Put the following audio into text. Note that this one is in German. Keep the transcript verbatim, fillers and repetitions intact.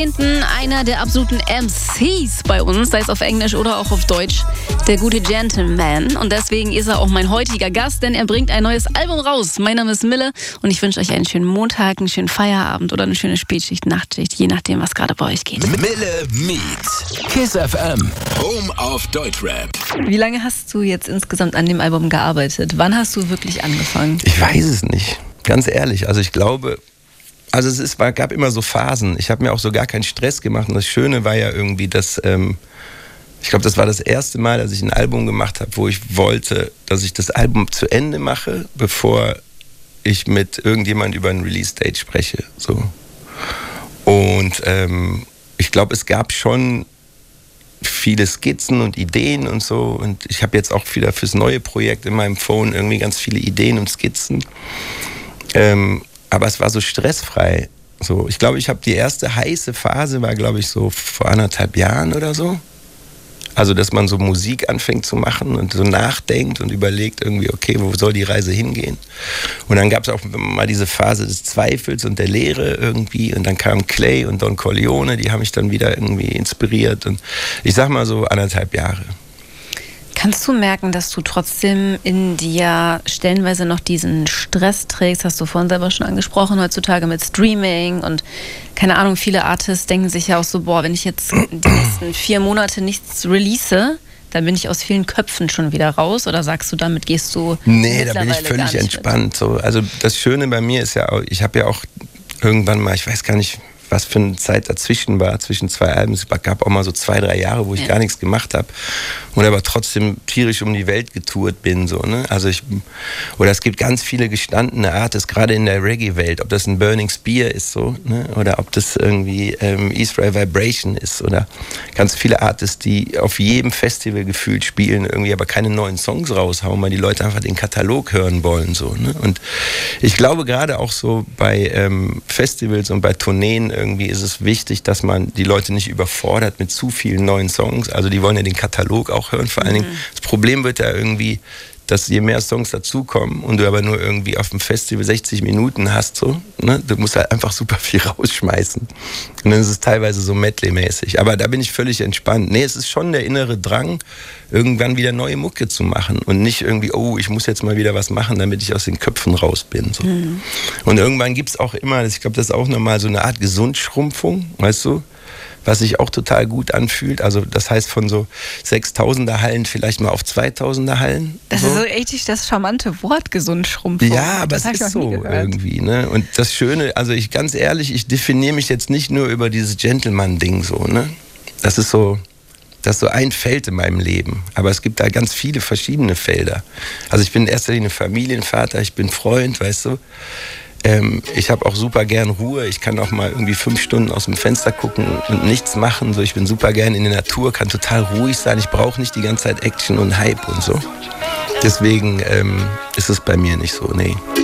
Einer der absoluten M Cs bei uns, sei es auf Englisch oder auch auf Deutsch, der gute Gentleman. Und deswegen ist er auch mein heutiger Gast, denn er bringt ein neues Album raus. Mein Name ist Mille und ich wünsche euch einen schönen Montag, einen schönen Feierabend oder eine schöne Spätschicht, Nachtschicht, je nachdem, was gerade bei euch geht. Mille Meet, Kiss F M, Home of Deutschrap. Wie lange hast du jetzt insgesamt an dem Album gearbeitet? Wann hast du wirklich angefangen? Ich weiß es nicht, ganz ehrlich. Also ich glaube... Also es ist, war, gab immer so Phasen. Ich habe mir auch so gar keinen Stress gemacht. Und das Schöne war ja irgendwie, dass, ähm, ich glaube, das war das erste Mal, dass ich ein Album gemacht habe, wo ich wollte, dass ich das Album zu Ende mache, bevor ich mit irgendjemand über ein Release-Date spreche. So. Und ähm, ich glaube, es gab schon viele Skizzen und Ideen und so. Und ich habe jetzt auch wieder fürs neue Projekt in meinem Phone irgendwie ganz viele Ideen und Skizzen. Ähm, Aber es war so stressfrei. So, ich glaube, ich habe die erste heiße Phase war, glaube ich, so vor anderthalb Jahren oder so. Also, dass man so Musik anfängt zu machen und so nachdenkt und überlegt irgendwie, okay, wo soll die Reise hingehen? Und dann gab es auch mal diese Phase des Zweifels und der Leere irgendwie. Und dann kamen Clay und Don Corleone, die haben mich dann wieder irgendwie inspiriert. Und ich sag mal so anderthalb Jahre. Kannst du merken, dass du trotzdem in dir stellenweise noch diesen Stress trägst? Hast du vorhin selber schon angesprochen, heutzutage mit Streaming und keine Ahnung, viele Artists denken sich ja auch so, boah, wenn ich jetzt die nächsten vier Monate nichts release, dann bin ich aus vielen Köpfen schon wieder raus. Oder sagst du, damit gehst du Nee, da bin ich völlig entspannt. So. Also das Schöne bei mir ist ja auch, ich habe ja auch irgendwann mal, ich weiß gar nicht, was für eine Zeit dazwischen war, zwischen zwei Alben. Es gab auch mal so zwei, drei Jahre, wo ich ja. gar nichts gemacht habe und aber trotzdem tierisch um die Welt getourt bin. So, ne? Also ich, oder es gibt ganz viele gestandene Artists, gerade in der Reggae-Welt, ob das ein Burning Spear ist so, ne? Oder ob das irgendwie ähm, Israel Vibration ist oder ganz viele Artists, die auf jedem Festival gefühlt spielen, irgendwie aber keine neuen Songs raushauen, weil die Leute einfach den Katalog hören wollen. So, ne? Und ich glaube gerade auch so bei ähm, Festivals und bei Tourneen irgendwie ist es wichtig, dass man die Leute nicht überfordert mit zu vielen neuen Songs. Also die wollen ja den Katalog auch hören. Vor allen Dingen, das Problem wird ja irgendwie, dass je mehr Songs dazukommen und du aber nur irgendwie auf dem Festival sechzig Minuten hast, so, ne? Du musst halt einfach super viel rausschmeißen. Und dann ist es teilweise so Medley-mäßig. Aber da bin ich völlig entspannt. Nee, es ist schon der innere Drang, irgendwann wieder neue Mucke zu machen und nicht irgendwie, oh, ich muss jetzt mal wieder was machen, damit ich aus den Köpfen raus bin. So. Mhm. Und irgendwann gibt es auch immer, ich glaube, das ist auch nochmal so eine Art Gesundschrumpfung, weißt du? Was sich auch total gut anfühlt. Also das heißt von so sechstausender Hallen vielleicht mal auf zweitausender Hallen. Das so. ist so richtig das charmante Wort, Gesundschrumpfung. Ja, aber das es ist so irgendwie. Ne? Und das Schöne, also ich ganz ehrlich, ich definiere mich jetzt nicht nur über dieses Gentleman-Ding so. Ne? Das ist so, das ist so ein Feld in meinem Leben. Aber es gibt da ganz viele verschiedene Felder. Also ich bin in erster Linie Familienvater, ich bin Freund, weißt du. Ähm, ich habe auch super gern Ruhe. Ich kann auch mal irgendwie fünf Stunden aus dem Fenster gucken und nichts machen. So, ich bin super gern in der Natur, kann total ruhig sein. Ich brauche nicht die ganze Zeit Action und Hype und so. Deswegen ähm, ist es bei mir nicht so, nee.